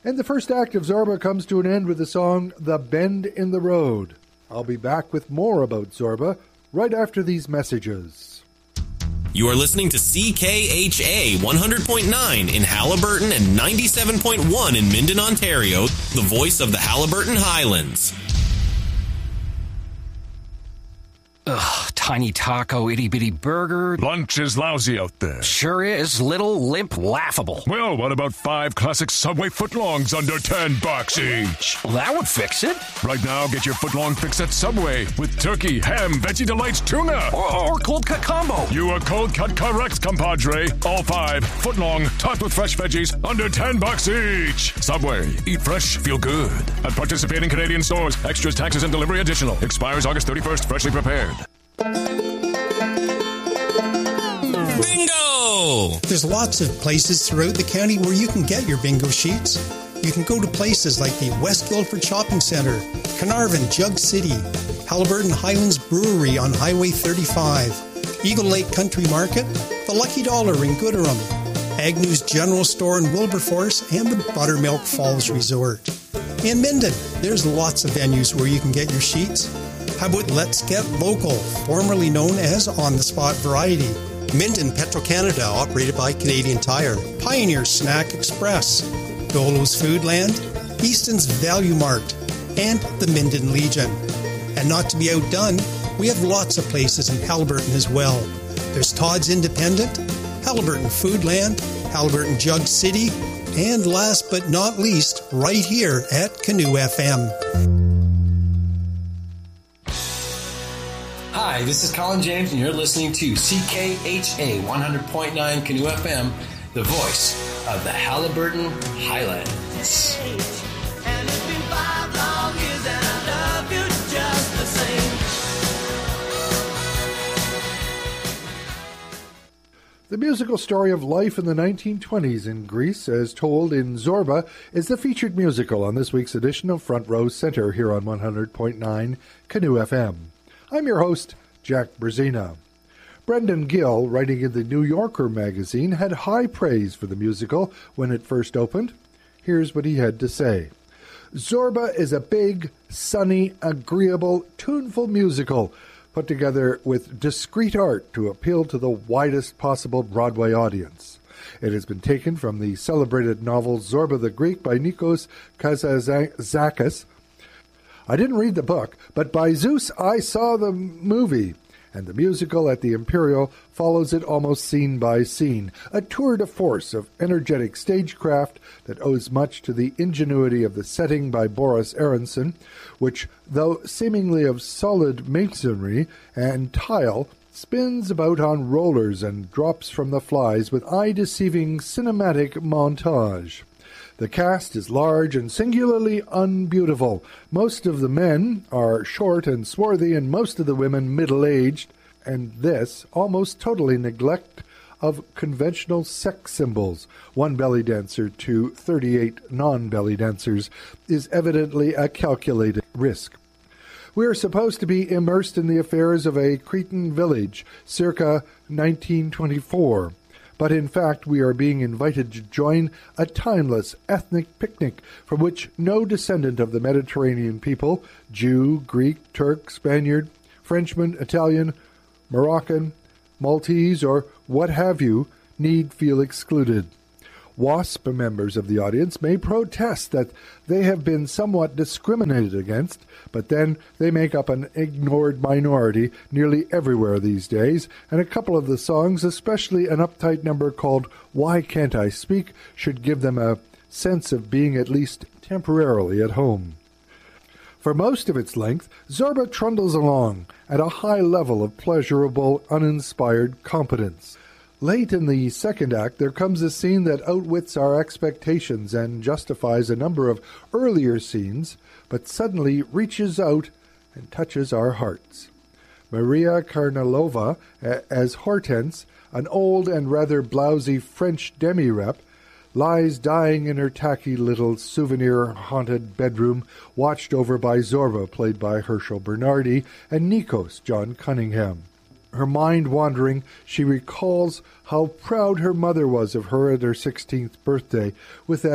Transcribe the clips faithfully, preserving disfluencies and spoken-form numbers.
And the first act of Zorba comes to an end with the song The Bend in the Road. I'll be back with more about Zorba right after these messages. You are listening to C K H A one hundred point nine in Haliburton and ninety-seven point one in Minden, Ontario, the voice of the Haliburton Highlands. Ugh, tiny taco, itty-bitty burger. Lunch is lousy out there. Sure is. Little, limp, laughable. Well, what about five classic Subway footlongs under ten bucks each? Well, that would fix it. Right now, get your footlong fix at Subway with turkey, ham, Veggie Delights, tuna. Or, or cold cut combo. You are cold cut correct, compadre. All five, footlong, topped with fresh veggies, under ten bucks each. Subway. Eat fresh, feel good. At participating Canadian stores. Extras, taxes, and delivery additional. Expires August thirty-first. Freshly prepared. Bingo! There's lots of places throughout the county where you can get your bingo sheets. You can go to places like the West Guildford Shopping Centre, Carnarvon, Jug City, Haliburton Highlands Brewery on Highway thirty-five, Eagle Lake Country Market, the Lucky Dollar in Gooderham, Agnew's General Store in Wilberforce, and the Buttermilk Falls Resort. In Minden, there's lots of venues where you can get your sheets. How about Let's Get Local, formerly known as On The Spot Variety? Minden Petro-Canada, operated by Canadian Tire. Pioneer Snack Express. Dolo's Foodland. Easton's Value Mart. And the Minden Legion. And not to be outdone, we have lots of places in Haliburton as well. There's Todd's Independent, Haliburton Foodland, Haliburton Jug City, and last but not least, right here at Canoe F M. Hi, this is Colin James, and you're listening to C K H A one hundred point nine Canoe F M, the voice of the Haliburton Highlands. And it's been five long years, and I love you just the same. The musical story of life in the nineteen twenties in Greece, as told in Zorba, is the featured musical on this week's edition of Front Row Center here on one hundred point nine Canoe F M. I'm your host, Jack Brzezina. Brendan Gill, writing in the New Yorker magazine, had high praise for the musical when it first opened. Here's what he had to say. Zorba is a big, sunny, agreeable, tuneful musical put together with discreet art to appeal to the widest possible Broadway audience. It has been taken from the celebrated novel Zorba the Greek by Nikos Kazantzakis. I didn't read the book, but by Zeus, I saw the movie. And the musical at the Imperial follows it almost scene by scene, a tour de force of energetic stagecraft that owes much to the ingenuity of the setting by Boris Aronson, which, though seemingly of solid masonry and tile, spins about on rollers and drops from the flies with eye-deceiving cinematic montage. The cast is large and singularly unbeautiful. Most of the men are short and swarthy, and most of the women middle-aged, and this almost totally neglect of conventional sex symbols. One belly dancer to thirty-eight non-belly dancers is evidently a calculated risk. We are supposed to be immersed in the affairs of a Cretan village, circa nineteen twenty-four. But in fact, we are being invited to join a timeless ethnic picnic from which no descendant of the Mediterranean people, Jew, Greek, Turk, Spaniard, Frenchman, Italian, Moroccan, Maltese, or what have you, need feel excluded. WASP members of the audience may protest that they have been somewhat discriminated against, but then they make up an ignored minority nearly everywhere these days, and a couple of the songs, especially an uptight number called Why Can't I Speak, should give them a sense of being at least temporarily at home. For most of its length, Zorba trundles along at a high level of pleasurable, uninspired competence. Late in the second act, there comes a scene that outwits our expectations and justifies a number of earlier scenes, but suddenly reaches out and touches our hearts. Maria Karnalova, as Hortense, an old and rather blousy French demi-rep, lies dying in her tacky little souvenir-haunted bedroom, watched over by Zorba, played by Herschel Bernardi, and Nikos, John Cunningham. Her mind wandering, she recalls how proud her mother was of her at her sixteenth birthday, with a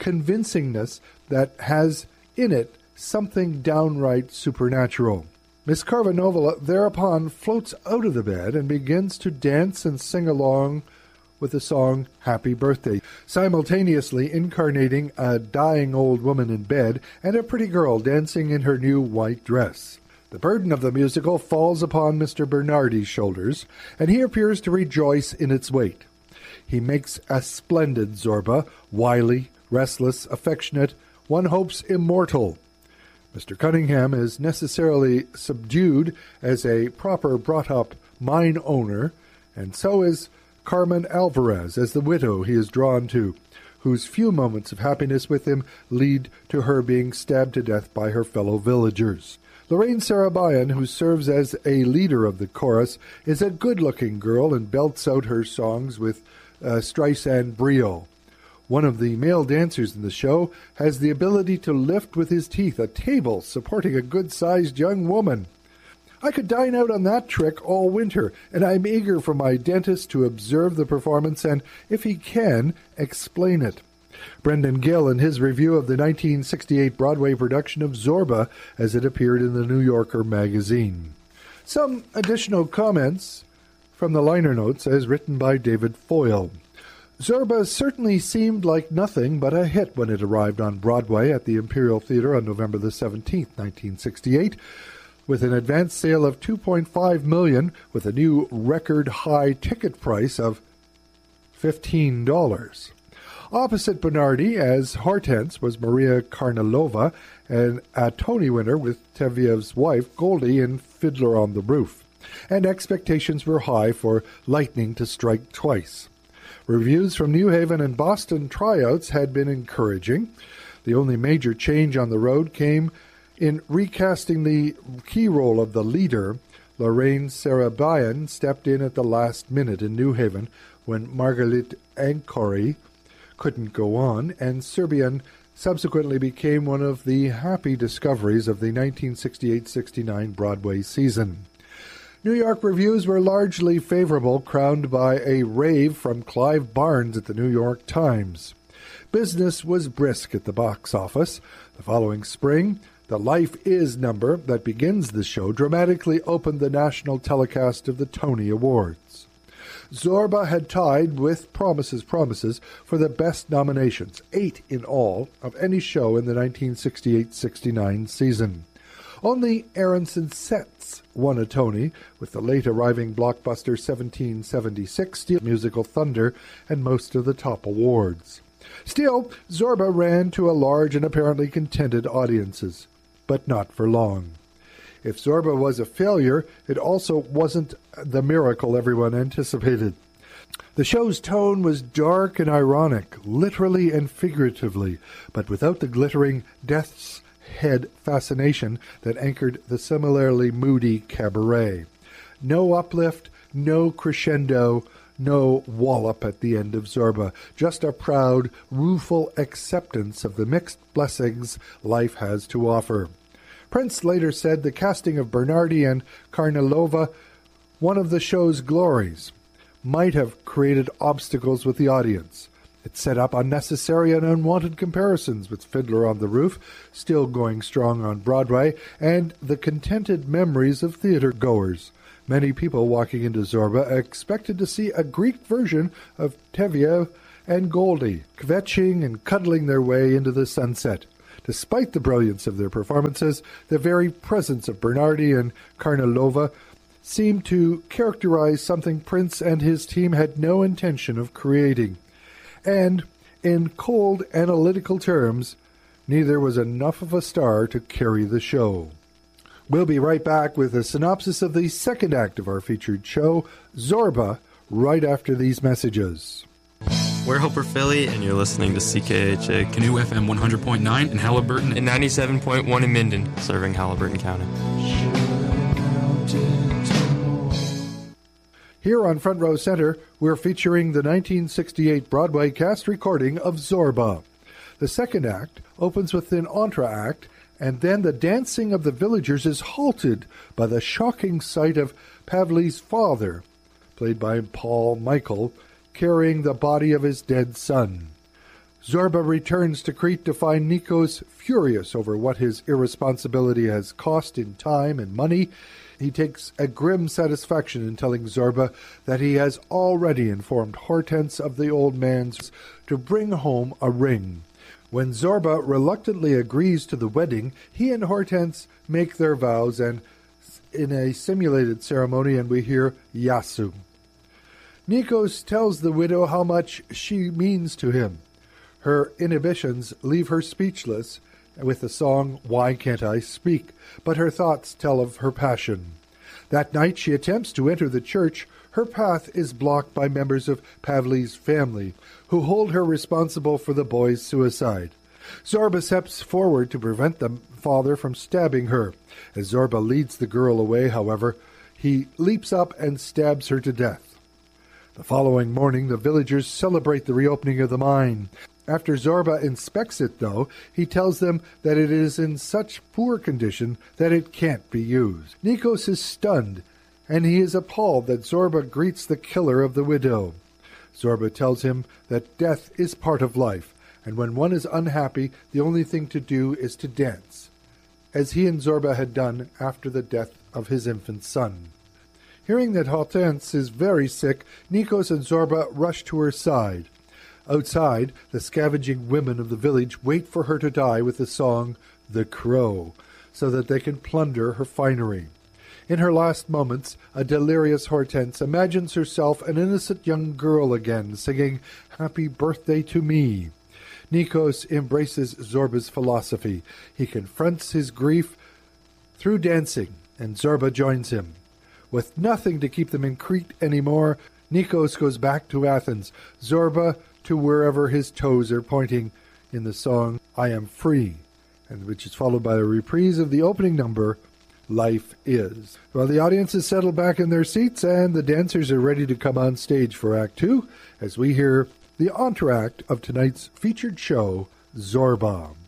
convincingness that has in it something downright supernatural. Miss Karvanova thereupon floats out of the bed and begins to dance and sing along with the song Happy Birthday, simultaneously incarnating a dying old woman in bed and a pretty girl dancing in her new white dress. The burden of the musical falls upon Mister Bernardi's shoulders, and he appears to rejoice in its weight. He makes a splendid Zorba, wily, restless, affectionate, one hopes immortal. Mister Cunningham is necessarily subdued as a proper brought-up mine owner, and so is Carmen Alvarez as the widow he is drawn to, whose few moments of happiness with him lead to her being stabbed to death by her fellow villagers. Lorraine Sarabayan, who serves as a leader of the chorus, is a good-looking girl and belts out her songs with uh, Streisand brio. One of the male dancers in the show has the ability to lift with his teeth a table supporting a good-sized young woman. I could dine out on that trick all winter, and I'm eager for my dentist to observe the performance and, if he can, explain it. Brendan Gill in his review of the nineteen sixty-eight Broadway production of Zorba as it appeared in the New Yorker magazine. Some additional comments from the liner notes as written by David Foyle. Zorba certainly seemed like nothing but a hit when it arrived on Broadway at the Imperial Theatre on November the seventeenth, nineteen sixty-eight, with an advance sale of two point five million dollars with a new record-high ticket price of fifteen dollars. Opposite Bernardi as Hortense was Maria Karnilova, and a Tony winner with Teviev's wife Goldie in Fiddler on the Roof, and expectations were high for lightning to strike twice. Reviews from New Haven and Boston tryouts had been encouraging. The only major change on the road came in recasting the key role of the leader. Lorraine Sarabayan stepped in at the last minute in New Haven when Margalit Ancori couldn't go on, and Serbian subsequently became one of the happy discoveries of the nineteen sixty-eight sixty-nine Broadway season. New York reviews were largely favorable, crowned by a rave from Clive Barnes at the New York Times. Business was brisk at the box office. The following spring, the Life Is number that begins the show dramatically opened the national telecast of the Tony Awards. Zorba had tied with Promises, Promises for the best nominations, eight in all, of any show in the nineteen sixty-eight sixty-nine season. Only Aaronson Sets won a Tony, with the late-arriving blockbuster seventeen seventy-six Steel musical Thunder and most of the top awards. Still, Zorba ran to a large and apparently contented audiences, but not for long. If Zorba was a failure, it also wasn't the miracle everyone anticipated. The show's tone was dark and ironic, literally and figuratively, but without the glittering death's head fascination that anchored the similarly moody cabaret. No uplift, no crescendo, no wallop at the end of Zorba, just a proud, rueful acceptance of the mixed blessings life has to offer. Prince later said the casting of Bernardi and Karnilova, one of the show's glories, might have created obstacles with the audience. It set up unnecessary and unwanted comparisons with Fiddler on the Roof, still going strong on Broadway, and the contented memories of theater-goers. Many people walking into Zorba expected to see a Greek version of Tevyev and Goldie, kvetching and cuddling their way into the sunset. Despite the brilliance of their performances, the very presence of Bernardi and Karnilova seemed to characterize something Prince and his team had no intention of creating. And, in cold, analytical terms, neither was enough of a star to carry the show. We'll be right back with a synopsis of the second act of our featured show, Zorba, right after these messages. We're Hoper Philly, and you're listening to C K H A Canoe F M one hundred point nine in Halliburton and ninety-seven point one in Minden, serving Halliburton County. Here on Front Row Center, we're featuring the nineteen sixty-eight Broadway cast recording of Zorba. The second act opens with an entr'acte, and then the dancing of the villagers is halted by the shocking sight of Pavli's father, played by Paul Michael, carrying the body of his dead son. Zorba returns to Crete to find Nikos furious over what his irresponsibility has cost in time and money. He takes a grim satisfaction in telling Zorba that he has already informed Hortense of the old man's to bring home a ring. When Zorba reluctantly agrees to the wedding, he and Hortense make their vows and in a simulated ceremony, and we hear Yasu. Nikos tells the widow how much she means to him. Her inhibitions leave her speechless with the song Why Can't I Speak, but her thoughts tell of her passion. That night she attempts to enter the church. Her path is blocked by members of Pavli's family, who hold her responsible for the boy's suicide. Zorba steps forward to prevent the father from stabbing her. As Zorba leads the girl away, however, he leaps up and stabs her to death. The following morning, the villagers celebrate the reopening of the mine. After Zorba inspects it, though, he tells them that it is in such poor condition that it can't be used. Nikos is stunned, and he is appalled that Zorba greets the killer of the widow. Zorba tells him that death is part of life, and when one is unhappy, the only thing to do is to dance, as he and Zorba had done after the death of his infant son. Hearing that Hortense is very sick, Nikos and Zorba rush to her side. Outside, the scavenging women of the village wait for her to die with the song The Crow, so that they can plunder her finery. In her last moments, a delirious Hortense imagines herself an innocent young girl again, singing Happy Birthday to Me. Nikos embraces Zorba's philosophy. He confronts his grief through dancing, and Zorba joins him. With nothing to keep them in Crete anymore, Nikos goes back to Athens, Zorba to wherever his toes are pointing in the song I Am Free, and which is followed by a reprise of the opening number, Life Is. Well, the audience is settled back in their seats, and the dancers are ready to come on stage for Act Two, as we hear the entr'acte of tonight's featured show, Zorba.